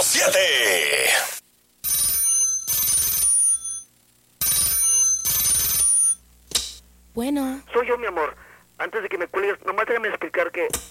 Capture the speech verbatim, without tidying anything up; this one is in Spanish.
siete. Bueno. Soy yo, mi amor. Antes de que me cuelgues, nomás déjame explicar que